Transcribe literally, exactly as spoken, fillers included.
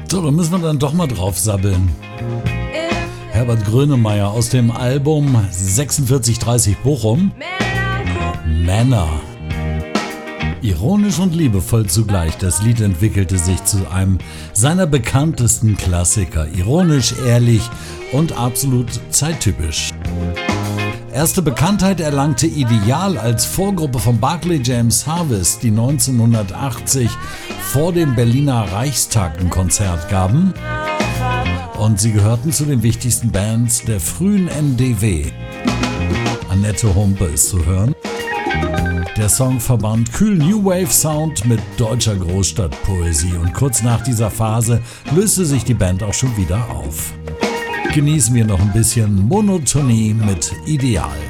So, da müssen wir dann doch mal drauf sabbeln. Herbert Grönemeyer aus dem Album sechsundvierzig dreißig Bochum. Männer. Ironisch und liebevoll zugleich, das Lied entwickelte sich zu einem seiner bekanntesten Klassiker. Ironisch, ehrlich und absolut zeittypisch. Erste Bekanntheit erlangte Ideal als Vorgruppe von Barclay James Harvest, die neunzehnhundertachtzig vor dem Berliner Reichstag ein Konzert gaben. Und sie gehörten zu den wichtigsten Bands der frühen N D W. Annette Humpe ist zu hören. Der Song verband kühl New Wave Sound mit deutscher Großstadtpoesie und kurz nach dieser Phase löste sich die Band auch schon wieder auf. Genießen wir noch ein bisschen Monotonie mit Ideal.